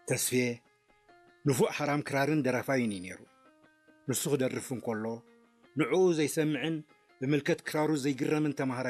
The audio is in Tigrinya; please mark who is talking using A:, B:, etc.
A: ተስፋዬ ንፉዕ ሓራም ክራርን ደራፋይን እዩ ነይሩ ንሱ ክደርፍ እንከሎ ንዕኡ ዘይሰምዕን ብምልከት ክራሩ ዘይግረምን ተማሃራይ